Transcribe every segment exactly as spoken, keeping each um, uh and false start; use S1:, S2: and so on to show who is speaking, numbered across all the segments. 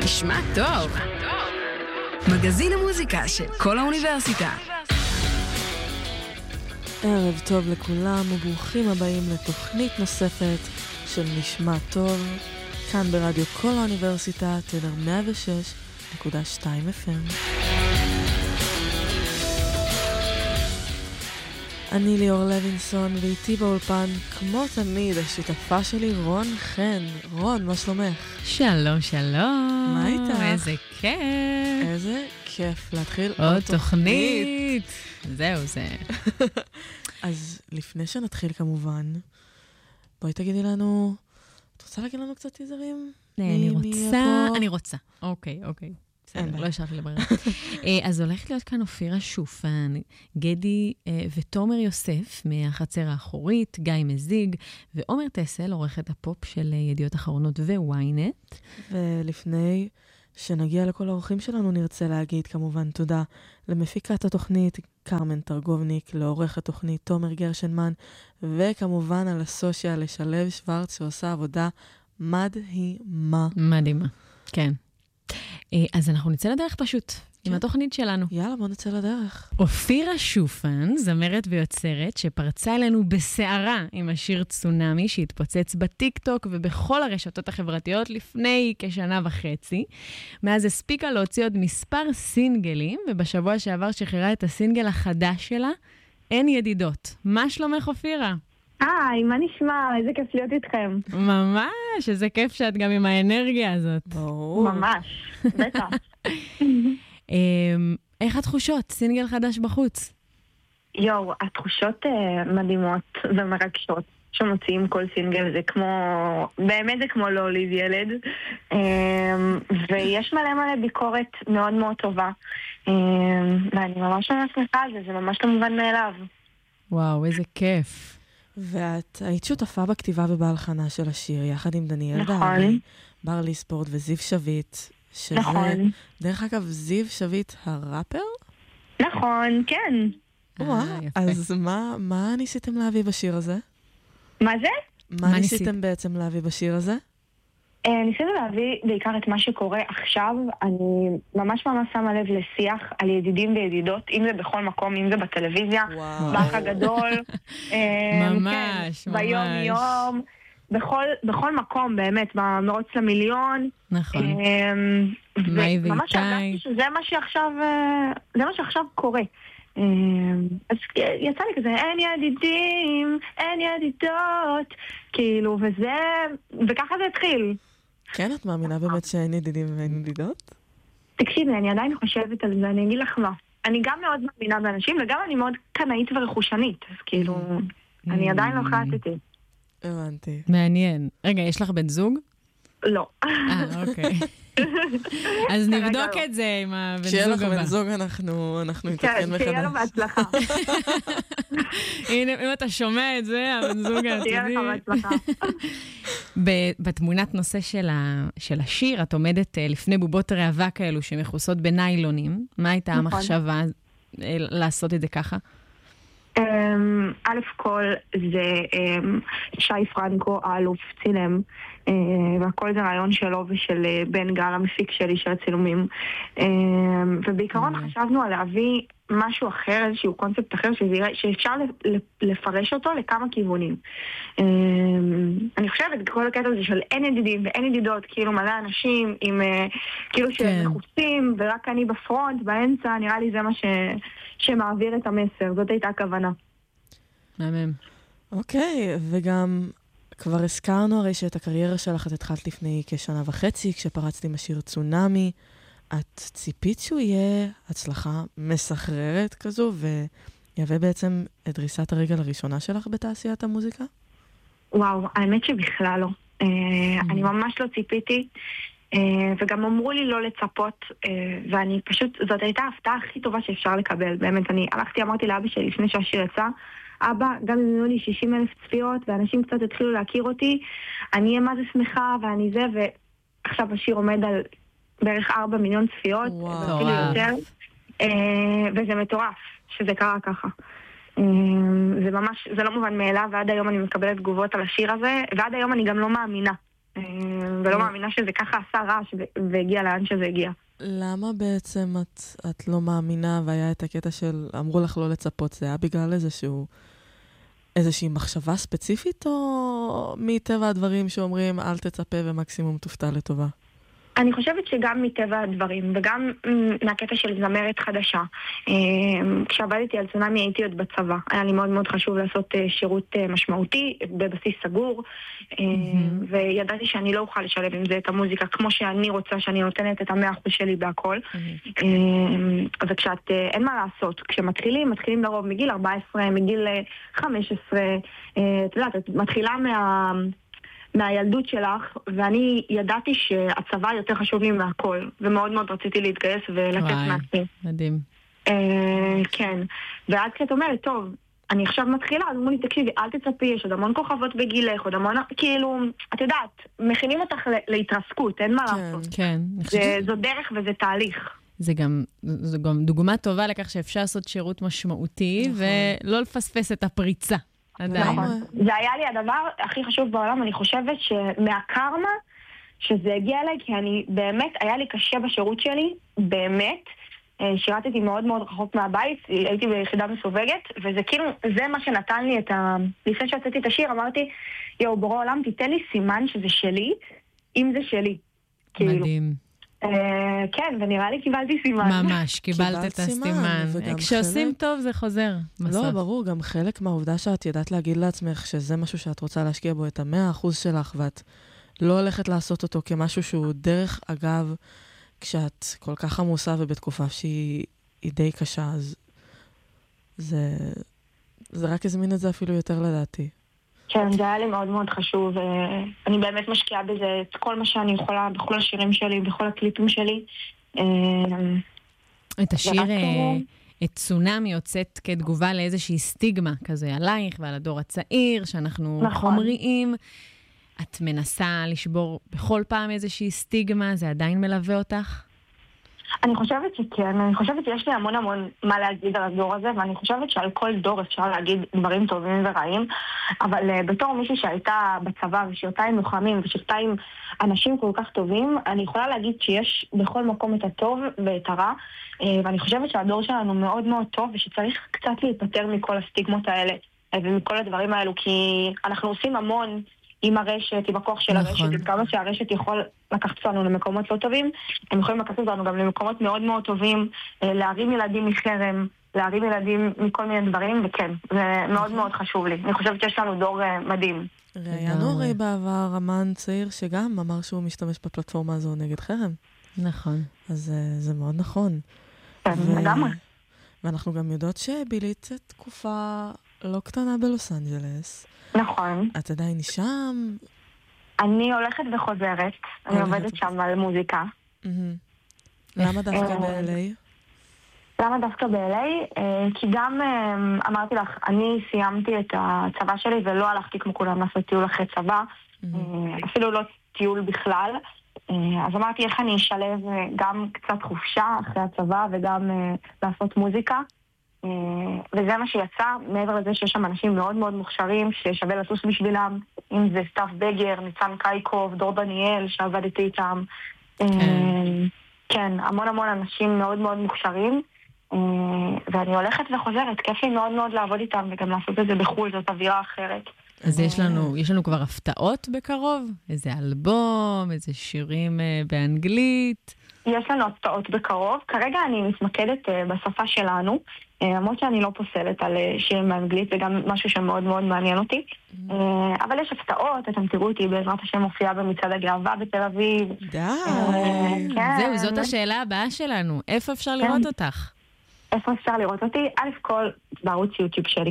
S1: נשמע טוב. מגזין המוזיקה של כל האוניברסיטה.
S2: ערב טוב לכולם וברוכים הבאים לתוכנית נוספת של נשמע טוב, כאן ברדיו כל האוניברסיטה, תדר מאה ושש נקודה שתיים אף אם. אני ליאור לוינסון, ואיתי באולפן, כמו תמיד, השותפה שלי רון חן. רון, מה שלומך?
S3: שלום, שלום.
S2: מה איתך?
S3: איזה כיף.
S2: איזה כיף להתחיל
S3: עוד, עוד תוכנית. תוכנית. זהו, זה.
S2: אז לפני שנתחיל כמובן, בואי תגידי לנו, את רוצה להגיד לנו קצת טיזרים?
S3: אני רוצה, אני רוצה. אוקיי, אוקיי. בסדר, לא השארתי לברירה. אז הולכת להיות כאן אופירה שופן, גדי ותומר יוסף מהחצר האחורית, גיא מזיג, ועומר טסל, עורכת הפופ של ידיעות אחרונות וויינט.
S2: ולפני שנגיע לכל האורחים שלנו, נרצה להגיד כמובן תודה למפיקת התוכנית, קרמן תרגובניק, לעורך התוכנית, תומר גרשנמן, וכמובן על הסושיאל לשלב שוורץ, שעושה עבודה מדהימה.
S3: מדהימה, כן. אז אנחנו נצא לדרך פשוט, עם התוכנית שלנו.
S2: יאללה, בוא נצא לדרך.
S3: אופירה שופן, זמרת ויוצרת, שפרצה אלינו בסערה עם השיר צונאמי, שהתפוצץ בטיק-טוק ובכל הרשתות החברתיות לפני כשנה וחצי. מאז הספיקה להוציא עוד מספר סינגלים, ובשבוע שעבר שחררה את הסינגל החדש שלה, אין ידידות. מה שלומך, אופירה?
S4: היי, מה נשמע? איזה כיף להיות איתכם.
S3: ממש, איזה כיף שאת גם עם האנרגיה הזאת.
S2: ברור.
S4: ממש, בטח.
S3: איך התחושות? סינגל חדש בחוץ.
S4: יואו, התחושות מדהימות ומרגשות שמוציאים כל סינגל. זה כמו, באמת זה כמו להוליד ילד. ויש מלא מלא ביקורת מאוד מאוד טובה. ואני ממש ממש שמחה על זה, זה ממש לא מובן מאליו.
S3: וואו, איזה כיף.
S2: ואת היית שותפה בכתיבה ובהלחנה של השיר, יחד עם דניאל
S4: נכון.
S2: דהרי, ברלי ספורט וזיו שביט, שזה,
S4: נכון.
S2: דרך אגב, זיו שביט הראפר?
S4: נכון, כן.
S2: וואו, אז מה, מה ניסיתם להביא בשיר הזה?
S4: מה זה?
S2: מה, מה ניסיתם ניסית? בעצם להביא בשיר הזה?
S4: ניסיתי להביא בעיקר את מה שקורה עכשיו. אני ממש ממש שמה לב לשיח על ידידים וידידות, אם זה בכל מקום, אם זה בטלוויזיה, באח הגדול,
S3: ממש, ממש.
S4: ביום יום, בכל, בכל מקום באמת, במרוץ למיליון.
S3: נכון.
S4: מאי וממש הרגשתי שזה מה שעכשיו, זה מה שעכשיו קורה. אז יצא לי כזה, אין ידידים, אין ידידות, כאילו, וזה, וככה זה התחיל.
S2: כן, את מאמינה באמת שאין ידידים ואין ידידות?
S4: תקשיבי, אני עדיין חושבת על זה, אני אגיד לך מה. אני גם מאוד מאמינה באנשים, וגם אני מאוד קנאית ורכושנית, אז כאילו, אני עדיין לא חלטתי.
S2: הבנתי.
S3: מעניין. רגע, יש לך בן זוג?
S4: לא.
S3: אה, אוקיי. אז נבדוק את זה עם הבן זוג הבא.
S2: כשיהיה לך בן זוג אנחנו נתעדכן מחדש.
S4: כן, שיהיה לו בהצלחה.
S3: הנה, אם אתה שומע את זה, הבן זוג העתידי.
S4: שיהיה לך בהצלחה.
S3: בתמונת נושא של השיר, את עומדת לפני בובות ראווה כאלו שמכוסות בניילונים. מה הייתה המחשבה לעשות את זה ככה?
S4: א' כל זה שי פרנקו האלוף צילם, והכל זה רעיון שלו ושל בן גל המפיק שלי של הצילומים, ובעיקרון חשבנו על להביא משהו אחר, איזשהו קונספט אחר שאפשר לפרש אותו לכמה כיוונים. אני חושבת כל הקטע הזה של אין ידידים ואין ידידות, כאילו מלא אנשים עם כאילו שמחוסים ורק אני בפרונט באמצע, נראה לי זה מה שמעביר את המסר. זאת הייתה הכוונה.
S3: מהמם.
S2: אוקיי, וגם כבר הזכרנו הרי שאת הקריירה שלך את התחלת לפני כשנה וחצי, כשפרצתי עם השיר צונאמי. את ציפית שהוא יהיה הצלחה מסחררת כזו, ויהווה בעצם את דריסת הרגל הראשונה שלך בתעשיית המוזיקה?
S4: וואו, האמת שבכלל לא. אני ממש לא ציפיתי, וגם אמרו לי לא לצפות, ואני פשוט, זאת הייתה ההפתעה הכי טובה שאפשר לקבל. באמת, אני הלכתי, אמרתי לאבא שלי לפני שהשיר יצא, אבא, גם אם היו לי שישים אלף צפיות, ואנשים קצת התחילו להכיר אותי, אני אהיה מה זה שמחה, ואני זה, ועכשיו השיר עומד על בערך ארבע מיליון צפיות, ואפילו יותר, וזה מטורף שזה קרה ככה. זה ממש, זה לא מובן מאליו, ועד היום אני מקבלת תגובות על השיר הזה, ועד היום אני גם לא מאמינה ולא מאמינה שזה ככה עשה רעש והגיע לאן שזה הגיע.
S2: למה בעצם את, את לא מאמינה והיה את הקטע של אמרו לך לא לצפות? זה היה בגלל איזשהו, איזושהי מחשבה ספציפית או מטבע הדברים שאומרים אל תצפה ומקסימום תופתע לטובה?
S4: אני חושבת שגם מטבע הדברים, וגם מהקטע של זמרת חדשה. כשעבדתי על צונאמי הייתי עוד בצבא. היה לי מאוד מאוד חשוב לעשות שירות משמעותי, בבסיס סגור, וידעתי שאני לא אוכל לשלב עם זה את המוזיקה, כמו שאני רוצה, שאני נותנת את המאה אחוז שלי בהכל. וכשאת, אין מה לעשות, כשמתחילים, מתחילים לרוב מגיל ארבע עשרה, מגיל חמש עשרה, את יודעת, את מתחילה מה... מהילדות שלך, ואני ידעתי שהצבא יותר חשוב לי מהכל, ומאוד מאוד רציתי להתגייס ולתת מעצמי.
S3: מדהים.
S4: אה, כן, ואז כשאת אומרת, טוב, אני עכשיו מתחילה, אז אמרו לי, תקשיבי, אל תצפי, יש עוד המון כוכבות בגילך, עוד המון, כאילו, את יודעת, מכינים אותך להתרסקות, אין מה לעשות.
S3: כן.
S4: זו דרך וזה תהליך.
S3: זה גם, זו גם דוגמה טובה לכך שאפשר לעשות שירות משמעותי, ולא לפספס את הפריצה.
S4: נכון. זה היה לי הדבר הכי חשוב בעולם. אני חושבת שמהקרמה שזה הגיע אליי, כי אני באמת, היה לי קשה בשירות שלי, באמת. שירתתי מאוד מאוד רחוק מהבית, הייתי ביחידה מסווגת, וזה כאילו, זה מה שנתן לי את ה... לפני שהצאתי את השיר, אמרתי, יואו, בורא עולם, תיתן לי סימן שזה שלי, אם זה שלי.
S3: מדהים.
S4: כן, ונראה לי קיבלתי סימן.
S3: ממש, קיבלת את הסימן. כשעושים טוב זה חוזר.
S2: לא, ברור, גם חלק מהעובדה שאת ידעת להגיד לעצמך שזה משהו שאת רוצה להשקיע בו את המאה אחוז שלך, ואת לא הולכת לעשות אותו כמשהו שהוא דרך אגב, כשאת כל כך עמוסה ובתקופה שהיא די קשה, אז זה רק הזמין את זה אפילו יותר לדעתי.
S4: כן, זה היה לי מאוד מאוד חשוב. אני באמת משקיעה בזה את כל מה שאני יכולה, בכל השירים שלי, בכל הקליפים שלי.
S3: את השיר, את צונאמי יוצאת כתגובה לאיזושהי סטיגמה כזה עלייך ועל הדור הצעיר, שאנחנו חומריים. את מנסה לשבור בכל פעם איזושהי סטיגמה, זה עדיין מלווה אותך?
S4: אני חושבת שכן, אני חושבת שיש לי המון המון מה להגיד על הדור הזה, ואני חושבת שעל כל דור אפשר להגיד דברים טובים ורעים, אבל uh, בתור מישהי שהייתה בצבא ושירתה עם לוחמים ושירתה עם אנשים כל כך טובים, אני יכולה להגיד שיש בכל מקום את הטוב ואת הרע, uh, ואני חושבת שהדור שלנו מאוד מאוד טוב, ושצריך קצת להיפטר מכל הסטיגמות האלה uh, ומכל הדברים האלו, כי אנחנו עושים המון עם הרשת, עם הכוח של נכון. הרשת, כמה שהרשת יכול לקחת אותנו למקומות לא טובים, הם יכולים לקחת אותנו גם למקומות מאוד מאוד טובים, להרים ילדים מחרם, להרים ילדים מכל מיני דברים, וכן, זה מאוד מאוד חשוב לי. אני חושבת שיש לנו דור מדהים.
S2: ראיינו הרי בעבר אמן צעיר שגם אמר שהוא משתמש בפלטפורמה הזו נגד חרם.
S3: נכון.
S2: אז זה מאוד נכון.
S4: כן, לגמרי.
S2: ואנחנו גם יודעות שבילית תקופה לא קטנה בלוס אנג'לס.
S4: נכון.
S2: את עדיין שם?
S4: אני הולכת וחוזרת. אני עובדת שם על מוזיקה.
S2: למה דווקא ב-אל איי?
S4: למה דווקא ב-אל איי? כי גם אמרתי לך, אני סיימתי את הצבא שלי ולא הלכתי כמו כולם לעשות טיול אחרי צבא. אפילו לא טיול בכלל. אז אמרתי איך אני אשלב גם קצת חופשה אחרי הצבא וגם לעשות מוזיקה. וזה מה שיצא, מעבר לזה שיש שם אנשים מאוד מאוד מוכשרים ששווה לטוס בשבילם, אם זה סטאף בגר, ניצן קייקוב, דור דניאל שעבדתי איתם. כן, המון המון אנשים מאוד מאוד מוכשרים, ואני הולכת וחוזרת, כיף לי מאוד מאוד לעבוד איתם וגם לעשות את זה בחו"ל, זאת אווירה אחרת.
S3: אז יש לנו, יש לנו כבר הפתעות בקרוב? איזה אלבום, איזה שירים באנגלית?
S4: יש לנו הפתעות בקרוב. כרגע אני מתמקדת בשפה שלנו, למרות שאני לא פוסלת על שירים באנגלית, זה גם משהו שמאוד מאוד מעניין אותי. אבל יש הפתעות, אתם תראו אותי בעזרת השם מופיעה במצעד הגאווה בתל אביב.
S2: די!
S3: זהו, זאת השאלה הבאה שלנו. איפה אפשר לראות אותך?
S4: איפה אפשר לראות אותי? א' כל בערוץ יוטיוב שלי.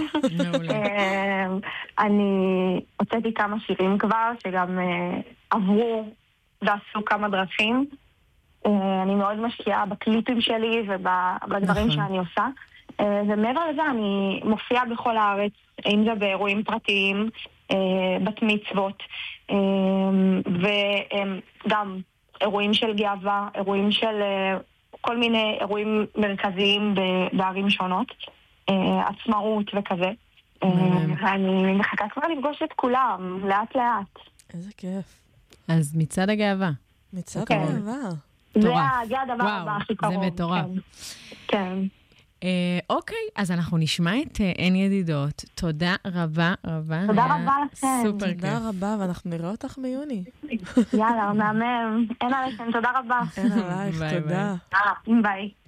S4: אני הוצאתי כמה שירים כבר, שגם עברו ועשו כמה דרכים. אני מאוד משקיעה בקליפים שלי ובדברים שאני עושה. ומעבר לזה אני מופיעה בכל הארץ, אם זה באירועים פרטיים, בת מצוות, וגם אירועים של גאווה, אירועים של כל מיני אירועים מרכזיים בערים שונות, עצמאות וכזה. ואני מחכה כבר לפגוש את כולם, לאט לאט.
S2: איזה כיף.
S3: אז מצד הגאווה.
S2: מצד
S4: כן.
S2: הגאווה.
S4: זה
S3: מטורף.
S4: ה- זה הדבר
S3: וואו,
S4: הבא הכי
S3: זה
S4: קרוב.
S3: מטורף.
S4: כן. כן.
S3: אה, אוקיי, אז אנחנו נשמע את אה, אין ידידות. תודה רבה רבה.
S4: תודה
S3: היה
S4: רבה לכם.
S3: סופר כיף.
S2: תודה רבה, ואנחנו נראה אותך ביוני.
S4: יאללה, מהמם. אין עליכם, תודה רבה.
S2: אין עלייך,
S3: ביי,
S2: תודה.
S4: אה, ביי.